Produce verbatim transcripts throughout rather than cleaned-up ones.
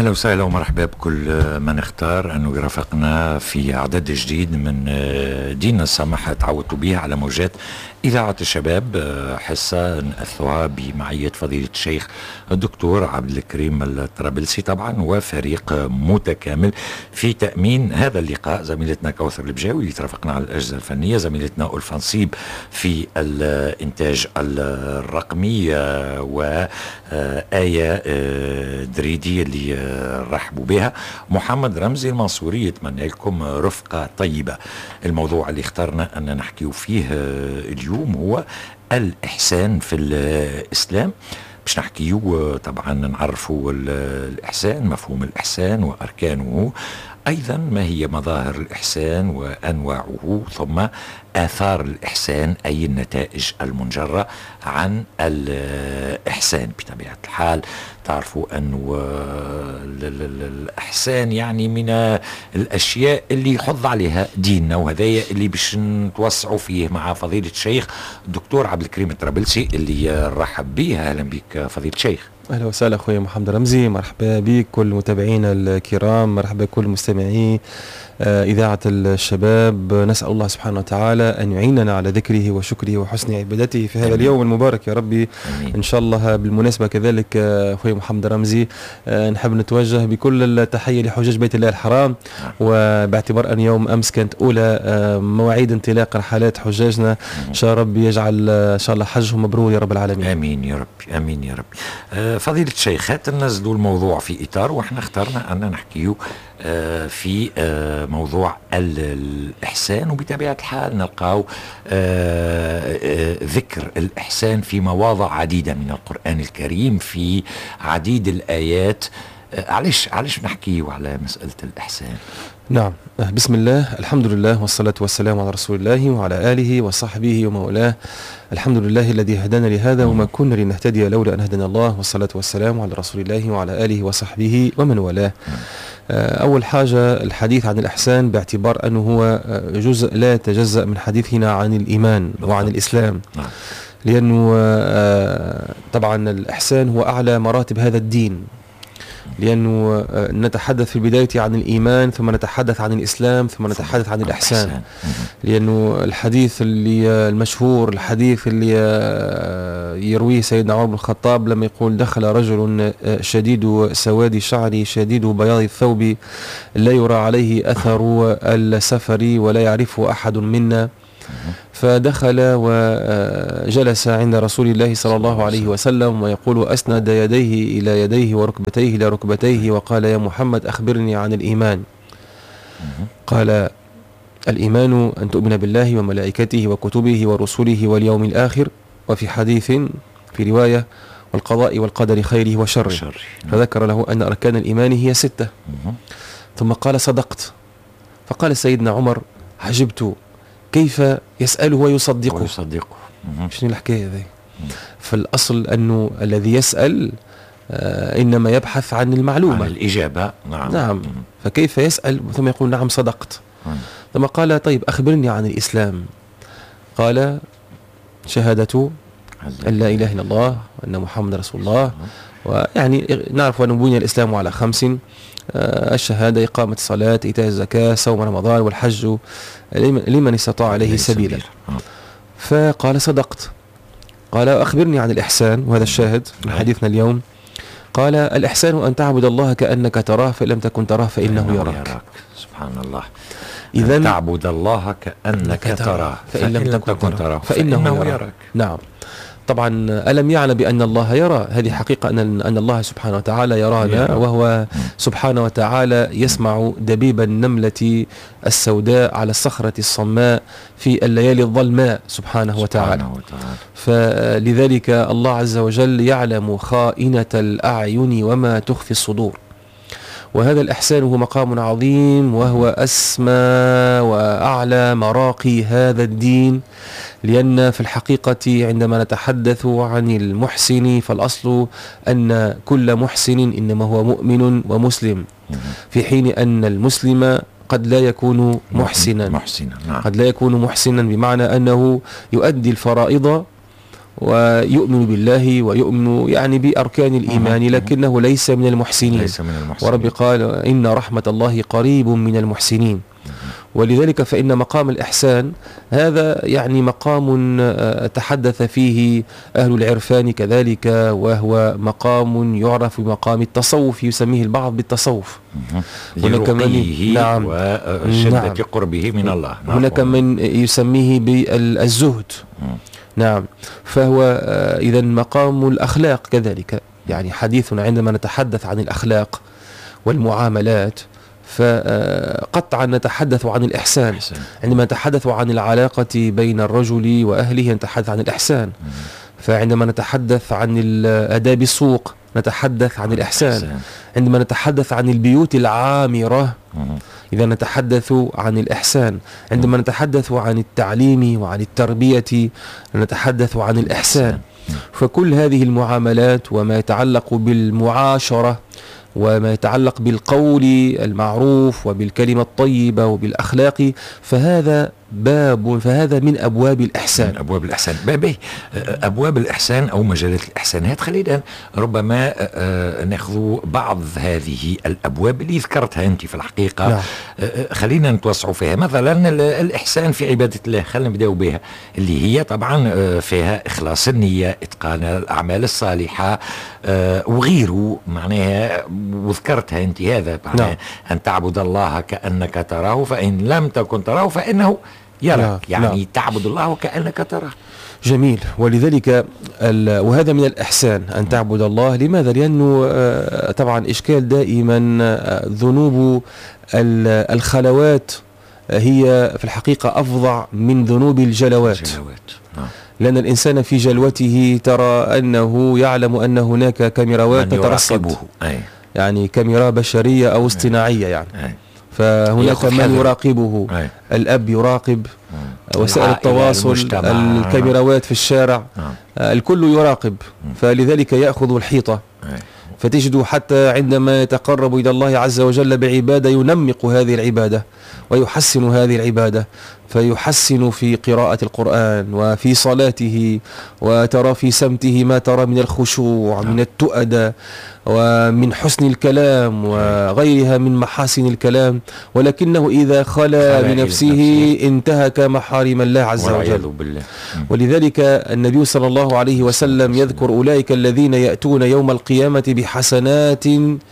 أهلا وسهلا ومرحبا بكل من اختار أنه يرافقنا في عدد جديد من دين السماحة تعودتوا بها على موجات إذاعة الشباب، حصة نأثها بمعية فضيلة الشيخ الدكتور عبد الكريم الطرابلسي طبعا، وفريق متكامل في تأمين هذا اللقاء. زميلتنا كوثر البجاوي اللي ترافقنا على الأجهزة الفنية، زميلتنا ألفا نصيب في الإنتاج الرقمي، وآية دريدي اللي رحبوا بها، محمد رمزي المنصوري. يتمنى لكم رفقة طيبة. الموضوع اللي اخترنا أن نحكي فيه اليوم هو الإحسان في الإسلام. باش نحكيو طبعا نعرفوا الإحسان، مفهوم الإحسان وأركانه، أيضا ما هي مظاهر الإحسان وأنواعه، ثم آثار الإحسان أي النتائج المنجرة عن الإحسان. بطبيعة الحال تعرفوا أن الإحسان يعني من الأشياء اللي يحض عليها ديننا، وهذايا اللي باش نتوسعوا فيه مع فضيلة الشيخ الدكتور عبد الكريم الطرابلسي اللي رحب به. أهلا بك فضيلة الشيخ. أهلا وسهلا أخوي محمد رمزي، مرحبا بك كل متابعينا الكرام، مرحبا كل مستمعي إذاعة الشباب. نسأل الله سبحانه وتعالى أن يعيننا على ذكره وشكره وحسن عبادته في هذا أمين. اليوم المبارك يا ربي أمين. إن شاء الله. بالمناسبة كذلك أخوي محمد رمزي نحب نتوجه بكل التحية لحجاج بيت الله الحرام، وباعتبار أن يوم أمس كانت أولى مواعيد انطلاق رحلات حجاجنا، إن شاء ربي يجعل إن شاء الله حجهم مبرور يا رب العالمين. آمين يا ربي، آمين يا ربي. أه فضيلة الشيخ، ننزلوا الموضوع في إطار، وإحنا اخترنا أن نحكيه في موضوع الإحسان، وبطبيعة الحال نلقاو ذكر الإحسان في مواضع عديدة من القرآن الكريم في عديد الآيات. علاش علاش نحكيه على مسألة الإحسان؟ نعم، بسم الله، الحمد لله، والصلاة والسلام على رسول الله وعلى آله وصحبه ومولاه. الحمد لله الذي هدانا لهذا وما كنا لنهتدي لولا أن هدانا الله، والصلاة والسلام على رسول الله وعلى آله وصحبه ومن والاه. أول حاجة الحديث عن الإحسان باعتبار أنه هو جزء لا يتجزأ من حديثنا عن الإيمان وعن الإسلام، لأنه طبعا الإحسان هو أعلى مراتب هذا الدين، لأنه نتحدث في البداية عن الإيمان، ثم نتحدث عن الإسلام، ثم نتحدث عن الإحسان. لأنه الحديث اللي المشهور، الحديث اللي يرويه سيدنا عمر بن الخطاب لما يقول: دخل رجل شديد سواد شعري شديد بياض الثوب لا يرى عليه أثر السفر ولا يعرفه أحد منا، فدخل وجلس عند رسول الله صلى الله عليه وسلم ويقول: أسند يديه إلى يديه وركبتيه إلى ركبتيه وقال: يا محمد أخبرني عن الإيمان. قال: الإيمان أن تؤمن بالله وملائكته وكتبه ورسله واليوم الآخر، وفي حديث في رواية: والقضاء والقدر خيره وشره. فذكر له أن أركان الإيمان هي ستة. ثم قال: صدقت. فقال سيدنا عمر: عجبت كيف يسأله ويصدقه. ويصدقه. شنو الحكاية ذي؟ فالأصل أنه الذي يسأل آه إنما يبحث عن المعلومة، عن الإجابة. نعم. نعم. فكيف يسأل ثم يقول: نعم صدقت. مم. ثم قال: طيب أخبرني عن الإسلام. قال: شهادة أن لا إله إلا الله وأن محمد رسول الله. ويعني نعرف أن بني الإسلام على خمس: آه الشهادة، إقامة الصلاة، إيتاء الزكاة، صوم رمضان، والحج لمن استطاع عليه سبيلا. فقال: صدقت. قال: أخبرني عن الإحسان، وهذا الشاهد من حديثنا اليوم. قال: الإحسان أن تعبد الله كأنك تراه فإن لم تكن تراه فإنه يراك. يراك. سبحان الله. إذن تعبد الله كأنك تراه فإن لم تكن تراه فإنه, فإنه يراك. يراك. نعم. طبعا ألم يعلم بأن الله يرى؟ هذه حقيقة أن أن الله سبحانه وتعالى يرانا، وهو سبحانه وتعالى يسمع دبيب النملة السوداء على الصخرة الصماء في الليالي الظلماء سبحانه وتعالى. فلذلك الله عز وجل يعلم خائنة الأعين وما تخفي الصدور. وهذا الإحسان هو مقام عظيم، وهو أسمى وأعلى مراقي هذا الدين، لأن في الحقيقة عندما نتحدث عن المحسن فالأصل أن كل محسن إنما هو مؤمن ومسلم، في حين أن المسلم قد لا يكون محسنا. محسنا. نعم. قد لا يكون محسنا بمعنى أنه يؤدي الفرائض ويؤمن بالله ويؤمن يعني بأركان الإيمان، لكنه ليس من المحسنين. ليس من المحسنين. ورب قال إن رحمة الله قريب من المحسنين. ولذلك فإن مقام الإحسان هذا يعني مقام تحدث فيه أهل العرفان كذلك، وهو مقام يعرف بمقام التصوف، يسميه البعض بالتصوف. هناك من نعم وشدة نعم قربه من الله. هناك من يسميه بالزهد. نعم. فهو إذا مقام الأخلاق كذلك، يعني حديثنا عندما نتحدث عن الأخلاق والمعاملات فقطعا نتحدث عن الإحسان. عندما نتحدث عن العلاقة بين الرجل وأهله نتحدث عن الإحسان. فعندما نتحدث عن آداب السوق نتحدث عن الإحسان. عندما نتحدث عن البيوت العامرة إذا نتحدث عن الإحسان. عندما نتحدث عن التعليم وعن التربية نتحدث عن الإحسان. فكل هذه المعاملات وما يتعلق بالمعاشرة وما يتعلق بالقول المعروف وبالكلمة الطيبة وبالأخلاق فهذا باب فهذا من أبواب الإحسان. من أبواب الإحسان. بابه أبواب الإحسان أو مجالات الإحسان. هات خلينا ربما نأخذ بعض هذه الأبواب اللي ذكرتها أنت في الحقيقة. نعم. خلينا نتوسعوا فيها. مثلا الإحسان في عبادة الله، خلينا نبدأ بها، اللي هي طبعا فيها إخلاص النية، إتقان الأعمال الصالحة وغيره معناها، وذكرتها أنت هذا معناها. نعم. أن تعبد الله كأنك تراه فإن لم تكن تراه فإنه يراك. لا. يعني لا. تعبد الله كأنك تراه. جميل. ولذلك وهذا من الإحسان أن تعبد الله. لماذا؟ لأنه طبعا إشكال دائما ذنوب الخلوات هي في الحقيقة أفظع من ذنوب الجلوات. الجلوات. لأن الإنسان في جلوته ترى أنه يعلم أن هناك كاميراوات تترصد، يعني كاميرا بشرية أو اصطناعية يعني. أي. فهناك من يراقبه. أي. الأب يراقب، وسائل التواصل، الكاميراوات في الشارع. أي. الكل يراقب. فلذلك يأخذ الحيطة. أي. فتجد حتى عندما يتقرب إلى الله عز وجل بعبادة ينمق هذه العبادة ويحسن هذه العبادة، فيحسن في قراءة القرآن وفي صلاته، وترى في سمته ما ترى من الخشوع، من التؤدة ومن حسن الكلام وغيرها من محاسن الكلام، ولكنه إذا خلا بنفسه انتهك محارم الله عز وجل. ولذلك النبي صلى الله عليه وسلم يذكر أولئك الذين يأتون يوم القيامة بحسنات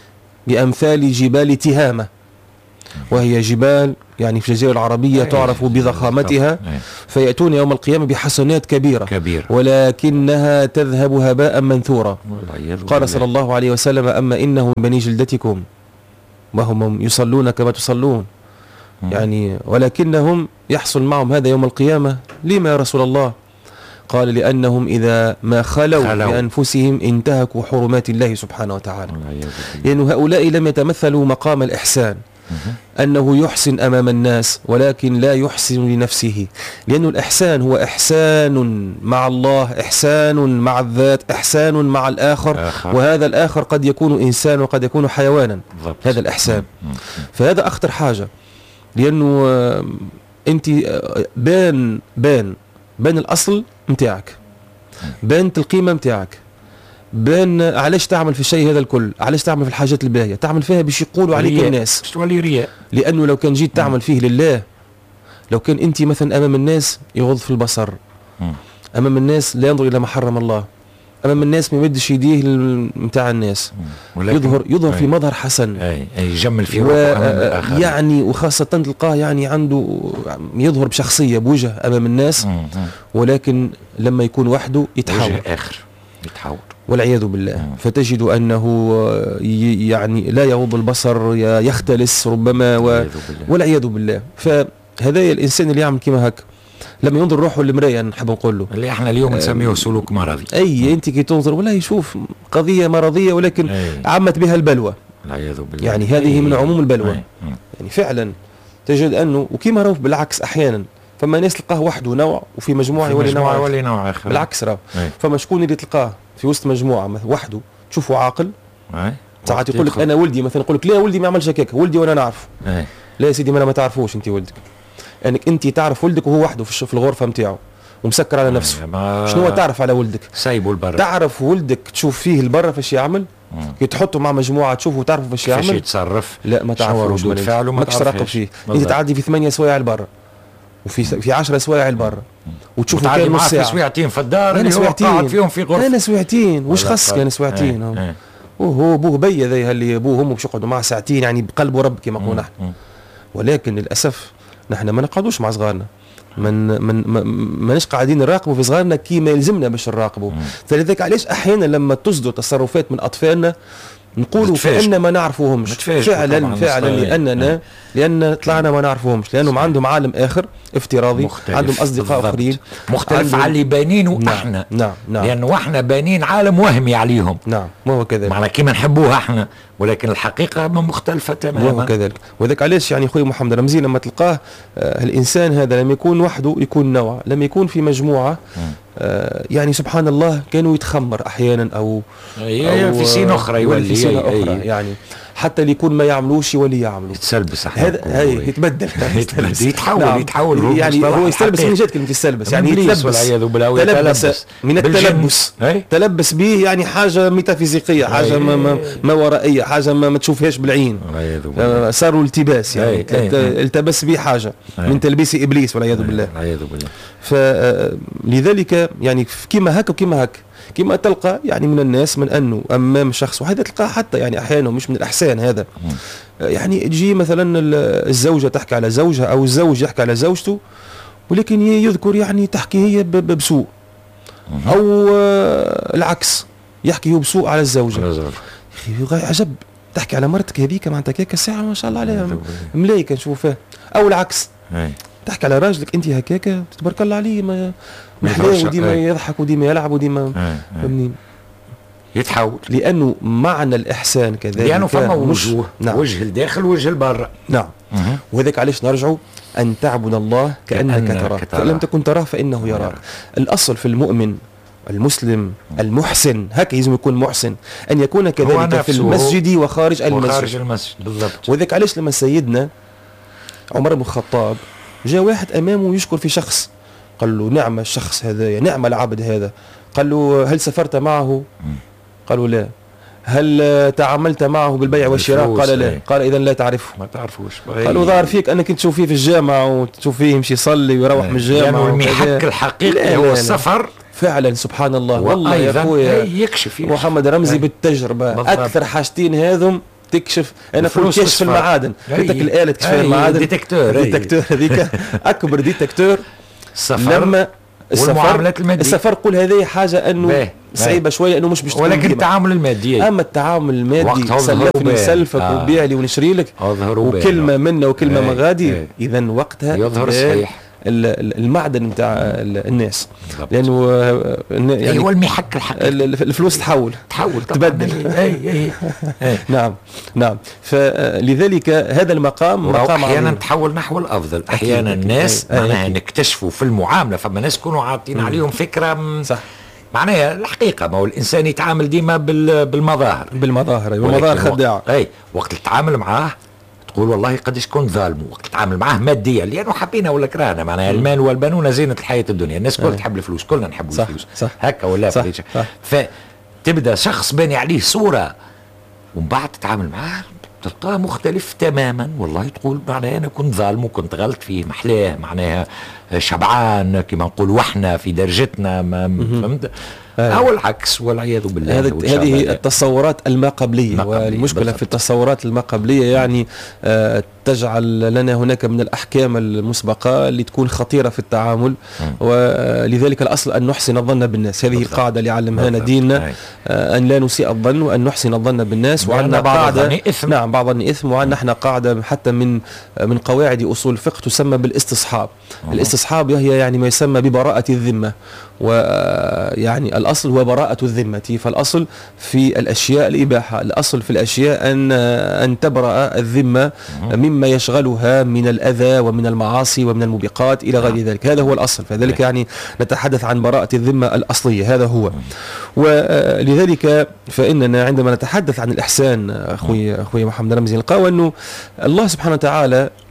بأمثال جبال تهامة، وهي جبال يعني في الجزيرة العربية تعرف بضخامتها، فيأتون يوم القيامة بحسنات كبيرة, كبيرة ولكنها تذهب هباء منثورا. قال صلى الله عليه وسلم أما إنهم بني جلدتكم وهم يصلون كما تصلون، يعني ولكنهم يحصل معهم هذا يوم القيامة. لما يا رسول الله؟ قال لأنهم إذا ما خلوا, خلوا بأنفسهم انتهكوا حرمات الله سبحانه وتعالى. لأن هؤلاء لم يتمثلوا مقام الإحسان أنه يحسن أمام الناس ولكن لا يحسن لنفسه، لأن الإحسان هو إحسان مع الله، إحسان مع الذات، إحسان مع الآخر آخر. وهذا الآخر قد يكون إنسان وقد يكون حيوانا. ضبط. هذا الإحسان. فهذا أخطر حاجة، لأنه أنت بان بان بان الأصل متاعك، بانت القيمة متاعك، بان علاش تعمل في الشيء هذا الكل، علاش تعمل في الحاجات الباهية، تعمل فيها باش يقولوا عليك الناس، تولي رياء. لأنه لو كان جيت تعمل فيه لله، لو كان أنت مثلا أمام الناس يغض في البصر، أمام الناس لا ينظر إلى ما حرم الله، أمام الناس ما يمدش يديه متاع الناس، يظهر يظهر في مظهر حسن، أي يجمل في روحه يعني، وخاصة تلقاه يعني عنده يظهر بشخصية بوجه أمام الناس، ولكن لما يكون وحده يتحول وجه آخر، يتحول والعياذ بالله. مم. فتجد أنه يعني لا يغض البصر، يختلس ربما و... والعياذ بالله. فهذا الإنسان اللي يعمل كما هك لما ينظر روحه للمراية، نحب نقول له اللي احنا اليوم نسميه سلوك مرضي. أي مم. أنت كي تنظر ولا يشوف قضية مرضية ولكن أي. عمت بها البلوى، العياذ بالله. يعني هذه أي. من عموم البلوى. يعني فعلا تجد أنه وكما راهو بالعكس أحيانا فما ناس تلقاه وحده نوع وفي مجموعة يولي نوع, ولا نوع آخر. بالعكس راهو فما شكون اللي تلقاه في وسط مجموعة وحده تشوفه عاقل، ساعات يقول لك أنا ولدي مثلا، يقول لك لا ولدي ما عملش هكاك، ولدي وأنا نعرفه. لا يا سيدي ما أنا ما تعرفوش أنت ولدك، أنك أنت تعرف ولدك وهو وحده في الغرفة متاعه، ومسكر على نفسه. ما شنو تعرف على ولدك؟ سايبه البر. تعرف ولدك تشوف فيه البر فاش يعمل؟ كي تحطه مع مجموعه تشوفه تعرف فاش يعمل؟ فاش يتصرف؟ لا ما تعرفوش. ردود فعله ما تراقب فيه. انت تعدي في ثمانية سوايع البر وفي في عشرة سوايع البر وتشوفه كان نص ساعه. في سويعتين في الدار انا سويعتين فيهم في غرفه. انا سويعتين وش خصك انا سويعتين؟ ايه ايه. وهو بوه بيا ذي اللي ابوه وامه باش يقعدوا معاه ساعتين يعني بقلبه رب كما نقولوا نحن. ولكن للاسف نحن ما نقعدوش مع صغارنا، من من ماناش قاعدين نراقبوا في صغارنا كيما يلزمنا باش نراقبوا. فلذلك علاش احيانا لما تصدر تصرفات من اطفالنا نقولوا فإن ما نعرفوهمش فعلا فعلا لاننا لان طلعنا ما نعرفوهمش، لانهم عندهم عالم اخر افتراضي، مختلف. عندهم اصدقاء اخرين مختلف على اللي بانينه. نعم. احنا نعم نعم لانه احنا بانين عالم وهمي عليهم. نعم ما هو كذلك، معنا كيما نحبوها احنا، ولكن الحقيقه مختلفه تماما. وهو كذلك. وذلك علاش يعني خويا محمد رمزي لما تلقاه آه الانسان هذا لما يكون وحده يكون نوع، لما يكون في مجموعه آه يعني سبحان الله كانوا يتخمر احيانا او, أو في سين اخرى يولي في سين اخرى أي. يعني حتى اللي يكون ما يعملوش يولي يعملوا، يتسلبس هذا هي يتبدل يتحول نعم. يتحول يعني هو يستلبس من جد كلمه يستلبس يعني يتلبس والعياذ بالله تلبس من التلبس تلبس به يعني حاجه ميتافيزيقيه، حاجه ما, ما, ما ورائيه، حاجه ما, ما تشوفهاش بالعين، صاروا التباس يعني التبس به حاجه من تلبيس ابليس والعياذ بالله. فلذلك يعني كيما هكا وكيما هكا كما تلقى يعني من الناس من انه امام شخص، وهذا تلقاه حتى يعني احيانا مش من الاحسان هذا، يعني تجي مثلا الزوجه تحكي على زوجها او الزوج يحكي على زوجته، ولكن يذكر يعني تحكي هي بسوء، او العكس يحكي هو بسوء على الزوجه. اخي عجب، تحكي على مرتك هذيك معناتها كيك ساعه ما شاء الله عليها ملايكه نشوفها، او العكس تحكي على راجلك انت هكاك تبارك الله عليه ما محلاه وديما يضحك وديما يلعب وديما فهمني يتحول، لانه معنى الاحسان كذلك لانه فما وجوه، نعم. وجه الداخل وجه البر. نعم. وهذاك علاش نرجعوا ان تعبد الله كانك تراه، فان لم تكن تراه فانه يراك. الاصل في المؤمن المسلم المحسن هكا لازم يكون محسن، ان يكون كذلك في المسجد وخارج المسجد وخارج المسجد بالضبط. وذلك علاش لما سيدنا عمر بن الخطاب جاء واحد امامه يشكر في شخص، قال له نعم الشخص هذا، نعم العبد هذا. قال له هل سافرت معه؟ قالوا لا. هل تعاملت معه بالبيع والشراء؟ قال لا. قال اذا لا تعرفه، ما تعرفوش. قالوا ظاهر فيك انك تشوف فيه في الجامع وتشوف فيه يمشي يصلي ويروح من الجامع، لانه المحك الحقيقي هو السفر فعلا. سبحان الله والله يا اخويا يكشف محمد رمزي بالتجربه بالضبط. اكثر حاجتين هذم تكشف. انا في كشف المعادن قلت لك الاله تكشف المعادن، ديتكتور ديتكتور هذيك اكبر ديتكتور. السفر لما والمعاملات الماديه، السفر قول هذه حاجه انه صعيبه شويه انه مش باش، ولكن التعامل المادي، اما التعامل المادي سلفني سلفك آه. وبيع لي ونشري لك وكلمه منا وكلمه ما غادي، اذا وقتها يظهر الصحيح المعدن نتاع الناس، لانه يعني هو المحك الحقيقي. الفلوس تحول تحول تبدل. اي اي نعم نعم. فلذلك هذا المقام مقام احيانا تحول نحو الافضل. احيانا الناس معناها نكتشفوا في المعامله، فما ناس يكونوا عاطين عليهم فكره صح، معناها الحقيقه ما هو الانسان يتعامل ديما بالمظاهر بالمظاهر والمظاهر خداعه. اي وقت التعامل معاه تقول والله قديش كنت ظالمه، وقت تتعامل معاه ماديا لانه حبينا ولا كرهنا، معناها المال والبنون زينه الحياه الدنيا، الناس كلها تحب الفلوس، كلنا نحب الفلوس صح. هكا ولا صح. صح. فتبدا شخص باني عليه صوره ومن بعد تتعامل معاه تلقاه مختلف تماما، والله تقول معناها انا كنت ظالم وكنت غلط فيه، محلاه معناها شبعان كما نقول وحنا في درجتنا ما فهمت او العكس والعياذ بالله. هذه التصورات الماقبليه، والمشكله بالضبط. في التصورات الماقبليه يعني آه تجعل لنا هناك من الاحكام المسبقه اللي تكون خطيره في التعامل، م. ولذلك الاصل ان نحسن الظن بالناس. هذه بالضبط. القاعده اللي علمها ديننا، آه ان لا نسيء الظن وان نحسن الظن بالناس، وعندنا قاعده نعم بعض الظن اثم، وعندنا احنا قاعده حتى من من قواعد اصول الفقه تسمى بالاستصحاب. م. الاستصحاب هي يعني ما يسمى ببراءه الذمه، ويعني الأصل هو براءة الذمة، فالأصل في الأشياء الإباحة، الأصل في الأشياء أن أن تبرأ الذمة مما يشغلها من الأذى ومن المعاصي ومن الموبقات إلى غير ذلك، هذا هو الأصل. فذلك يعني نتحدث عن براءة الذمة الأصلية، هذا هو. ولذلك فإننا عندما نتحدث عن الإحسان أخوي أخوي محمد رمزي نلقاو أنه الله سبحانه وتعالى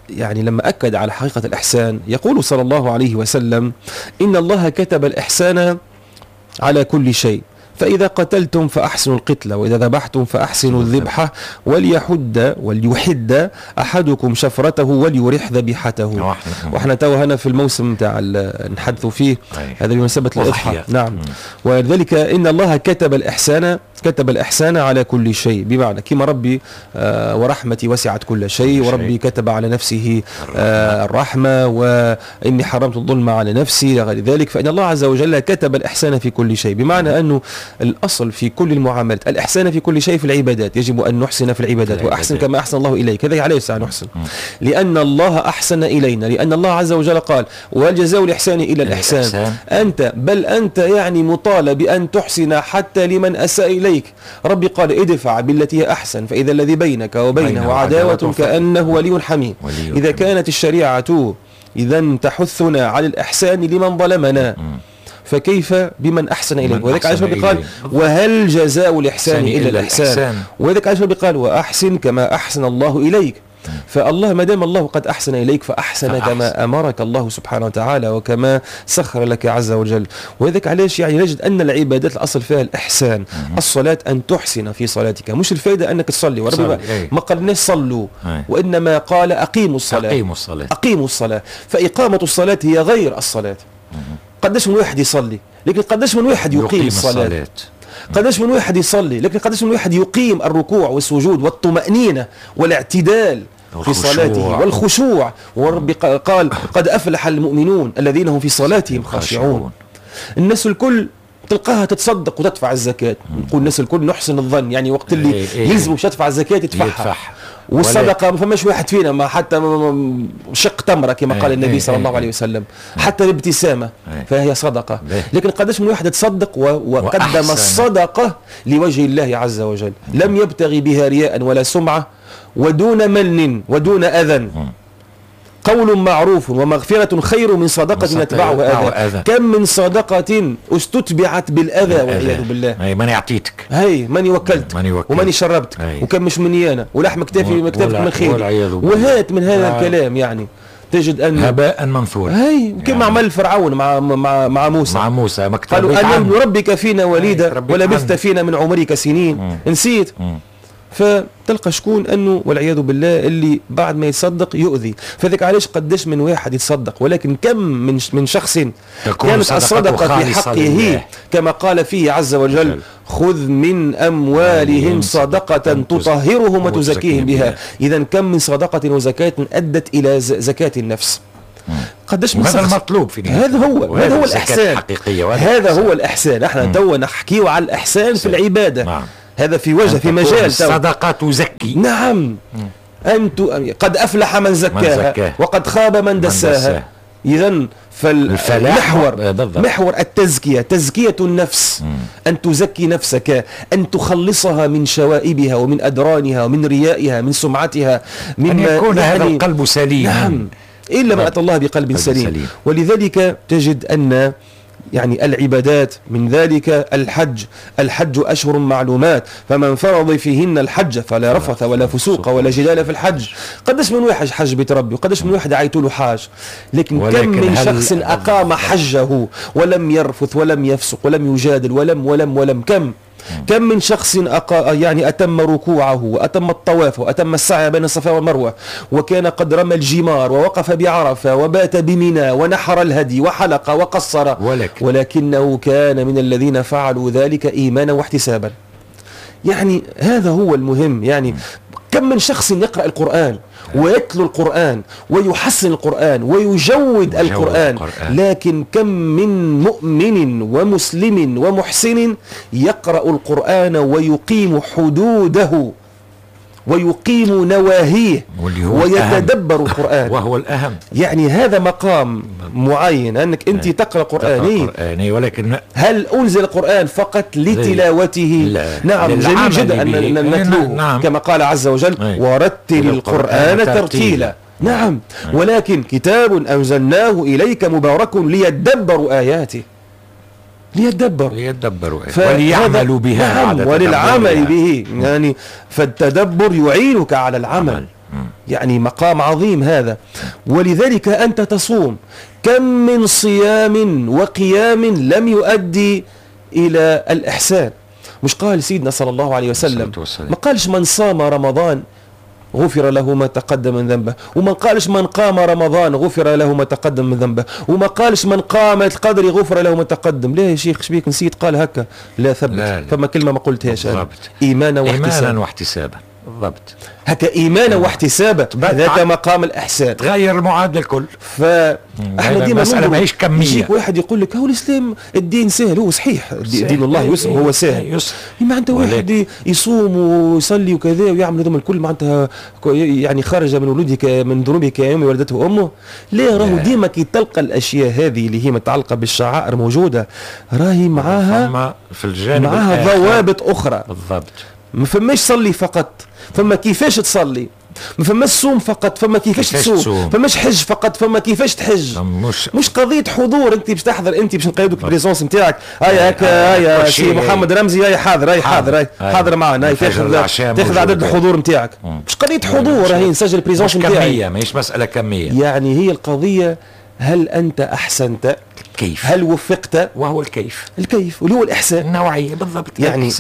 يعني لما أكد على حقيقة الإحسان يقول صلى الله عليه وسلم: إن الله كتب الإحسان على كل شيء، فإذا قتلتم فأحسنوا القتلة، وإذا ذبحتم فأحسنوا الذبحة، وليحد وليحد أحدكم شفرته وليرح ذبيحته. وإحنا تو هنا في الموسم تاع نحدث فيه هذا بمناسبة الأضحى. نعم. ولذلك إن الله كتب الإحسان كتب الإحسان على كل شيء، بمعنى كما ربي آه ورحمتي وسعت كل شيء، وربي كتب على نفسه آه الرحمة، وإني حرمت الظلم على نفسي غير ذلك. فإن الله عز وجل كتب الإحسان في كل شيء، بمعنى أنه الأصل في كل المعاملات الإحسان في كل شيء. في العبادات يجب أن نحسن في العبادات، وأحسن كما أحسن الله إليك، هذا عليه الساعة نحسن، لأن الله أحسن إلينا، لأن الله عز وجل قال: والجزاء الإحسان إلى الإحسان. الإحسان. أنت بل أنت يعني مطالب بأن تحسن حتى لمن أساء إليك. ربي قال: ادفع بالتي هي أحسن، فإذا الذي بينك وبينه عداوة كأنه ولي حميم. إذا كانت الشريعة إذا تحثنا على الإحسان لمن ظلمنا، فكيف بمن أحسن إليك؟ وذلك عائشة ربي قال: وهل جزاء الإحسان إلا الإحسان. وذلك عائشة ربي قال: وأحسن كما أحسن الله إليك. فالله ما دام الله قد أحسن إليك فأحسن, فأحسن كما أمرك الله سبحانه وتعالى وكما سخر لك عز وجل. وذلك علاش يعني نجد أن العبادات الأصل فيها الإحسان. الصلاة أن تحسن في صلاتك، مش الفائدة أنك تصلي، وربما ما قالناش صلوا، وإنما قال أقيموا الصلاة. أقيموا الصلاة أقيموا الصلاة فإقامة الصلاة هي غير الصلاة. قداش من واحد يصلي، لكن قداش من واحد يقيم, يقيم الصلاة, الصلاة. قداش من واحد يصلي، لكن قداش من واحد يقيم الركوع والسجود والطمأنينة والاعتدال في صلاته والخشوع. ورب قال: قد أفلح المؤمنون الذين هم في صلاتهم خاشعون. الناس الكل تلقاها تتصدق وتدفع الزكاة، نقول الناس الكل نحسن الظن، يعني وقت اللي إيه إيه يلزم مش تدفع الزكاة تدفعها. والصدقة ما فماش واحد فينا ما حتى شق تمرة كما قال النبي صلى الله عليه وسلم، حتى الابتسامة فهي صدقة. لكن قداش من واحد يتصدق وقدم الصدقة لوجه الله عز وجل، لم يبتغي بها رياء ولا سمعة، ودون من ودون أذى. قول معروف ومغفرة خير من صدقة يتبعها أذى. كم من صدقة استتبعت بالأذى والعياذ بالله. هي ماني أعطيتك، هي ماني وكلت وماني شربتك، وكم مش مني أنا ولحم كتافي مكتافك من خير، وهات من هذا الكلام يعني تجد أن هباء منثورا. هي كما يعني عمل فرعون مع مع مع موسى مع موسى قالوا أن ربك فينا وليدا ولبثت فينا من عمرك سنين. مم. نسيت. مم. فتلقى شكون انه والعياذ بالله اللي بعد ما يتصدق يؤذي. فذلك علاش قداش من واحد يتصدق، ولكن كم من من شخص كانت الصدقه في حقه هي كما قال فيه عز وجل: خذ من اموالهم صدقه تطهرهم وتزكيهم بها. اذا كم من صدقه وزكاه ادت الى زكاه النفس. قداش من هذا المطلوب في هذا هو هذا هو الاحسان. هذا هو الاحسان. احنا تو نحكيو على الاحسان في العباده. نعم. هذا في وجه في مجال الصدقة تزكي. نعم. أنت قد أفلح من زكاها وقد خاب من دساها. إذن فالمحور محور التزكية تزكية النفس. مم. أن تزكي نفسك، أن تخلصها من شوائبها ومن أدرانها ومن ريائها من سمعتها، من أن يكون يعني هذا القلب سليم. نعم. إلا ما أتى الله بقلب سليم. سليم. ولذلك تجد أن يعني العبادات من ذلك الحج. الحج أشهر معلومات، فمن فرض فيهن الحج فلا رفث ولا فسوق ولا جدال في الحج. قداش من واحد حج بيت ربي وقداش من واحد عيتوا له حاج، لكن كم من شخص أقام حجه ولم يرفث ولم يفسق ولم يجادل ولم ولم ولم كم كم من شخص أقا يعني أتم ركوعه وأتم الطواف وأتم السعي بين الصفا والمروة، وكان قد رمى الجمار ووقف بعرفة وبات بمنى ونحر الهدي وحلق وقصر، ولكن ولكنه كان من الذين فعلوا ذلك إيمانا واحتسابا. يعني هذا هو المهم. يعني كم من شخص يقرأ القرآن ويتلو القرآن ويحسن القرآن ويجود القرآن، لكن كم من مؤمن ومسلم ومحسن يقرأ القرآن ويقيم حدوده ويقيم نواهيه ويتدبر القرآن، وهو الأهم. يعني هذا مقام معين أنك أنت تقرأ قرآني، ولكن هل أنزل القرآن فقط لتلاوته؟ نعم، جميل جدا أن نتلوه. نعم. كما قال عز وجل: ورتل القرآن ترتيلا. نعم، ولكن كتاب أنزلناه إليك مبارك ليدبروا آياته. ليدبروا ليدبروا وليعملوا بها. نعم، وللعمل به. يعني فالتدبر يعينك على العمل. يعني مقام عظيم هذا. ولذلك أنت تصوم، كم من صيام وقيام لم يؤدي إلى الإحسان. مش قال سيدنا صلى الله عليه وسلم، ما قالش من صام رمضان غفر له ما تقدم من ذنبه، وما قالش من قام رمضان غفر له ما تقدم من ذنبه، وما قالش من قام القدر غفر له ما تقدم. ليه يا شيخ شبيك نسيت قال هكا؟ لا ثبت. لا لا. فما كلمة ما قلتهاش أنا. إيمانا واحتسابا. إيمانا واحتسابا بالضبط هكا إيمانا واحتسابا، هذاك مقام الإحسان. تغير المعادلة الكل. فاحنا ديما مسألة ماهيش كمية. يجيك واحد يقول لك هو الإسلام الدين سهل، هو صحيح دين الله يسر هو سهل، معناتها واحد يصوم ويصلي وكذا ويعمل هذوما الكل معناتها يعني خرج من ولودك من ذنوبه كيوم ولدته أمه. لا راهو ديما كي تلقى الأشياء هذه اللي هي متعلقة بالشعائر موجودة، راهي معاها في الجانب معاها ضوابط أخرى. بالضبط. ما فماش صلي فقط، فما كيفاش تصلي. ما فماش صوم فقط، فما كيفاش تصوم. فماش حج فقط، فما كيفاش تحج. مش مش قضيه حضور انت باش تحضر، انت باش نقيدوك البريزونس نتاعك. هيا هكا هيا سي محمد رمزي هيا حاضر هيا حاضر هيا حاضر معنا هيا تاخذ تاخذ عدد الحضور نتاعك. مش قضيه حضور، راهي نسجل البريزونس نتاعك. كميه ماهيش مساله كميه. يعني هي القضيه هل انت احسنت؟ كيف؟ هل وفقت؟ وهو الكيف. الكيف واللي هو الإحسان. النوعية بالضبط. يعني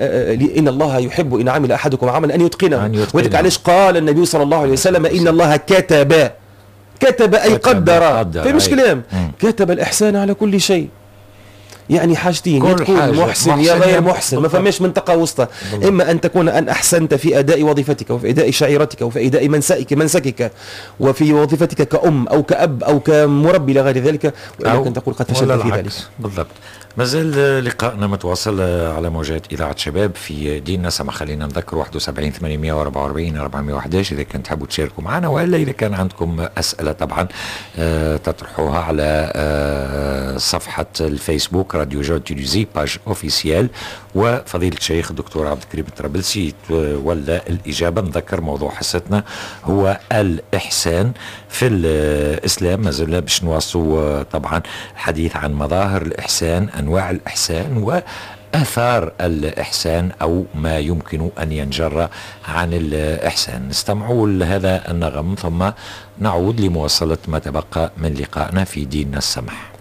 وإن الله يحب إن عمل أحدكم عملا أن يتقنه. وذلك علاش قال النبي صلى الله عليه وسلم إن الله كتب كتب أي قدر, قدر. في مش كلام كتب الإحسان على كل شيء. يعني حاجتين، تكون محسن, محسن يا غير محسن، ما فماش منطقة وسطى. إما أن تكون أن أحسنت في أداء وظيفتك وفي أداء شعيرتك وفي أداء منسكك منسكك وفي وظيفتك كأم أو كأب أو كمربي إلى غير ذلك، ولكن تقول قد فشلت في ذلك. بالضبط. مازال لقاءنا متواصل على موجات إذاعة شباب في ديننا سما. خلينا نذكر واحد وسبعين ثمانمائة وأربعة وأربعين أربعمائة وأحد عشر إذا كنت تحبوا تشاركوا معنا، وإلا إذا كان عندكم أسئلة طبعا آه تطرحوها على آه صفحة الفيسبوك راديو جو تونيزي باج أوفيسيال، وفضيلة الشيخ الدكتور عبد الكريم الطرابلسي ولا الإجابة. نذكر موضوع حصتنا هو الإحسان في الإسلام. ما زلنا باش نواصلوا طبعا الحديث عن مظاهر الإحسان، أنواع الإحسان وآثار الإحسان أو ما يمكن أن ينجر عن الإحسان. نستمعوا لهذا النغم ثم نعود لمواصلة ما تبقى من لقائنا في ديننا السمح.